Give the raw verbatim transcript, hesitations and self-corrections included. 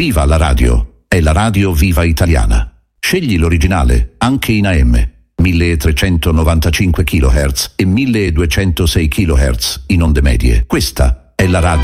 Viva la radio! È la radio viva italiana. Scegli l'originale, anche in A M. milletrecentonovantacinque chilohertz e milleduecentosei chilohertz in onde medie. Questa è la radio.